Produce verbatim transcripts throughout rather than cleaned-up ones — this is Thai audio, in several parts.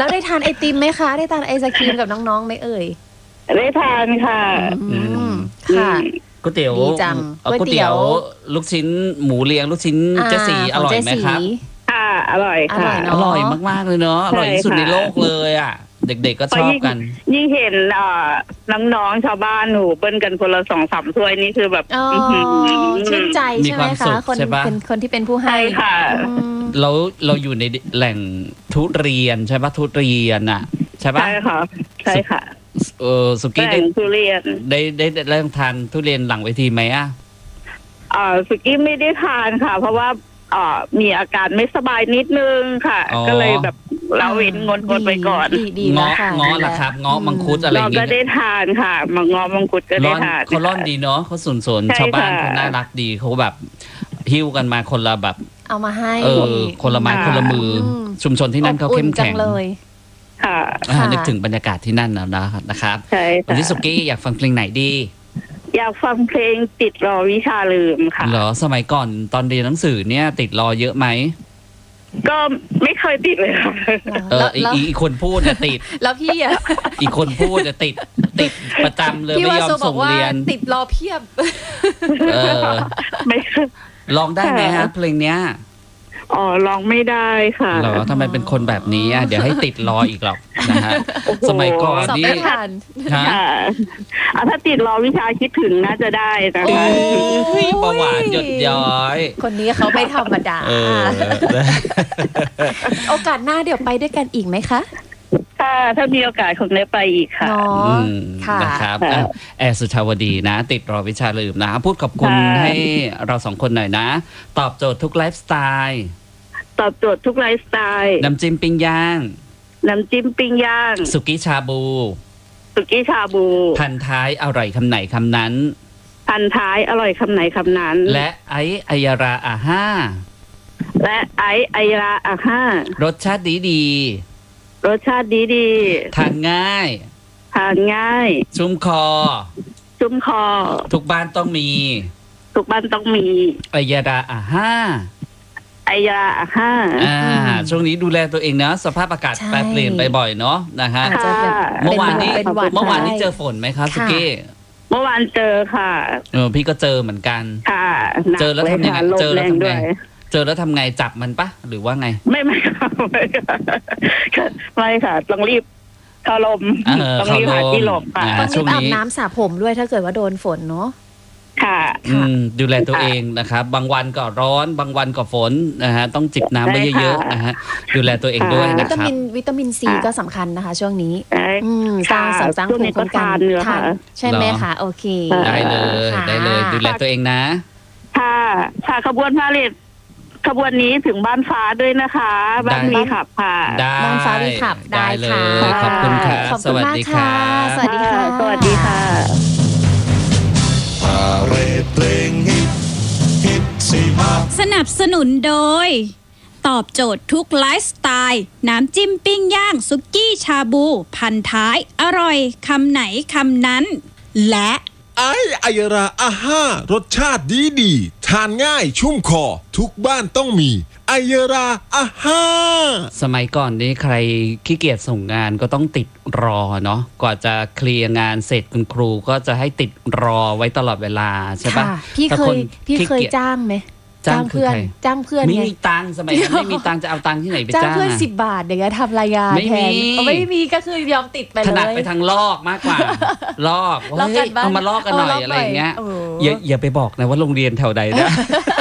แล้วได้ทานไอติมไหมคะได้ทานไอศครีมกับน้องๆไหมเอ่ยได้ทานค่ะค่ะก๋วยเตี๋ยวดีจังก๋วยเตี๋ยวลูกชิ้นหมูเรียงลูกชิ้นเจ๊สีอร่อยไหมครับค่ะอร่อยค่ะอร่อยมากๆเลยเนาะอร่อยที่สุดในโลกเลยอ่ะเด็กๆก็ชอบกันยิ่งเห็นน้องๆชาวบ้านหนูเบิ้ลกันคนละสองสามถ้วยนี่คือแบบชื่นใจใช่ไหมคะคนเป็นคนที่เป็นผู้ให้ค่ะเราเราอยู่ในแหล่งทุเรียนใช่ปะทุเรียนอ่ะใช่ปะใช่ค่ะใช่ค่ะเออสุกี้ได้ทุเรียนได้ได้ได้ทานทุเรียนหลังเวทีไหมอ่ะอ่าสุกี้ไม่ได้ทานค่ะเพราะว่าอ่ามีอาการไม่สบายนิดนึงค่ะก็เลยแบบเราเว้นงดงดไปก่อนเงาะเงาะล่ะครับเงาะมังคุดอะไรอย่างเงี้ยเราก็ได้ทานค่ะมังเงาะมังคุดก็ได้ทานเขาร่อนดีเนาะเขาสุนสนชาวบ้านเขาน่ารักดีเขาแบบหิ้วกันมาคนละแบบเอามาให้เออคนละไม้คนละมือชุมชนที่นั่นเขาเข้มแข็งเลยค่ะนึกถึงบรรยากาศที่นั่นนะนะครับวันนี้สุกี้อยากฟังเพลงไหนดีอยากฟังเพลงติดรอวิชาลืมค่ะเหรอสมัยก่อนตอนเรียนหนังสือเนี่ยติดรอเยอะไหมก็ไม่เคยติดเลยค่ะเอออีกคนพูดเนี่ยติดแล้วพี่อ่ะอีกคนพูดจะติดติดประจำเลยไม่ยอมส่งเรียนติดรอเพียบเออไม่ลองได้ไหมฮะเพลงเนี้ยอ๋อร้องไม่ได้ค่ะเหรอทำไมเป็นคนแบบนี้อ่ะเดี๋ยวให้ติดรออีกหรอกนะฮะสมัยก่อนนี่ค่ะถ้าติดรอวิชาคิดถึงน่าจะได้นะคะประวัติหยดย้อยคนนี้เขาไม่ธรรมดาโอกาสหน้าเดี๋ยวไปด้วยกันอีกไหมคะค่ะถ้ามีโอกาสคงได้ไปอีกค่ะนะครับแอร์สุชาวดีนะติดรอวิชาลืมนะพูดขอบคุณให้เราสองคนหน่อยนะตอบโจทย์ทุกไลฟ์สไตล์ตอบโจทย์ทุกไลฟ์สไตล์น้ำจิ้มปิ้งย่างน้ำจิ้มปิ้งย่างสุกี้ชาบูสุกี้ชาบูพันท้ายอร่อยคำไหนคำนั้นพันท้ายอร่อยคำไหนคำนั้นและไออัยราอาห้าและไออัยราอาห้ารสชาติดีดีรสชาติดีดีทานง่ายทานง่ายชุ่มคอชุ่มคอทุกบ้านต้องมีทุกบ้านต้องมีอัยราอาห้าอัยราอาห้าอ่าช่วงนี้ดูแลตัวเองนะสภาพอากาศแปรเปลี่ยนไปบ่อยเนาะนะฮะเมื่อวานนี้เมื่อวานนี้เจอฝนไหมครับสุกี้เมื่อวานเจอค่ะเออพี่ก็เจอเหมือนกันค่ะเจอแล้วทำยังไงเจอแล้วทำไงเจอแล้วทำไงจับมันปะหรือว่าไงไม่ไม่ค่ะไม่ค่ะไม่ค่ะต้องรีบเข้าลมต้องรีบหาที่หลบค่ะต้องรีบอาบน้ำสระผมด้วยถ้าเกิดว่าโดนฝนเนาะค่ะดูแลตัวเองนะครับบางวันก็ร้อนบางวันก็ฝนนะฮะต้องจิบน้ำไว้เยอะๆนะฮะดูแลตัวเองด้วยนะครับวิตามินวิตามินซีก็สำคัญนะคะช่วงนี้สร้างเสริมสร้างภูมิคุ้มกันทานใช่ไหมคะโอเคได้เลยได้เลยดูแลตัวเองนะค่ะค่ะขบวนพาเหรดขบวนนี้ถึงบ้านฟ้าด้วยนะคะบ้านมีขับค่ะบ้านฟ้ามีขับได้ค่ะขอบคุณค่ะสวัสดีค่ะสวัสดีค่ะสวัสดีค่ะสนับสนุนโดยตอบโจทย์ทุกไลฟ์สไตล์น้ำจิ้มปิ้งย่างสุกี้ชาบูพันท้ายอร่อยคำไหนคำนั้นและไออัยราอาห้ารสชาติดีดีทานง่ายชุ่มคอทุกบ้านต้องมีอัยราอาห้าสมัยก่อนนี้ใครขี้เกียจส่งงานก็ต้องติดรอเนาะกว่าจะเคลียร์งานเสร็จคุณครูก็จะให้ติดรอไว้ตลอดเวลาใช่ปะพี่เคยพี่เคยจ้างไหมจ้างเพื่อนจ้างเพื่อนไม่มีตังค์สมัยนั้นไม่มีตังค์จะเอาตังค์ที่ไหนไปจ้างจ้างเพื่อนสิบบาทอย่างเงี้ยทำรายงานแทนไม่มีก็คือยอมติดไปเลยถนัดไปทางลอกมากกว่าลอกเฮ้ยเอามาลอกกันหน่อยอะไรอย่างเงี้ยอย่าอย่าไปบอกนะว่าโรงเรียนแถวใดนะ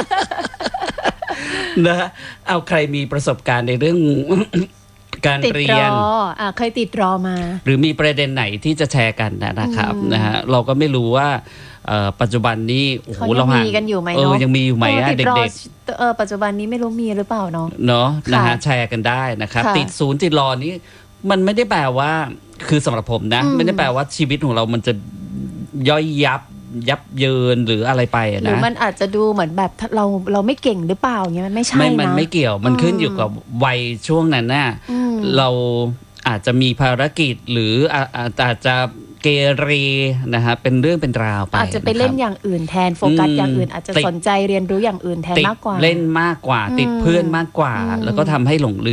นะเอาใครมีประสบการณ์ในเรื่องการเรียนเคยติดรอมาหรือมีประเด็นไหนที่จะแชร์กันนะครับนะฮะเราก็ไม่รู้ว่าปัจจุบันนี้โอ้โหเรามีกันอยู่ไหมเนาะยังมีอยู่ไหมเด็กๆเออปัจจุบันนี้ไม่รู้มีหรือเปล่าเนาะเนาะนะฮะแชร์กันได้นะครับติดศูนย์ติดรอนี้มันไม่ได้แปลว่าคือสำหรับผมนะไม่ได้แปลว่าชีวิตของเรามันจะย่อยยับยับเยินหรืออะไรไปนะหรือมันอาจจะดูเหมือนแบบเราเราไม่เก่งหรือเปล่าเงี้ยมันไม่ใช่นะไม่มันไม่เกี่ยวมันขึ้นอยู่กับวัยช่วงนั้นน่ะเราอาจจะมีภารกิจหรืออาจจะเกเรนะฮะเป็นเรื่องเป็นราวไปอาจจะไปเล่นอย่างอื่นแทนโฟกัสอย่างอื่นอาจจะสนใจเรียนรู้อย่างอื่นแทนมากกว่าเล่นมากกว่าติดเพื่อนมากกว่าแล้วก็ทำให้หลงลืม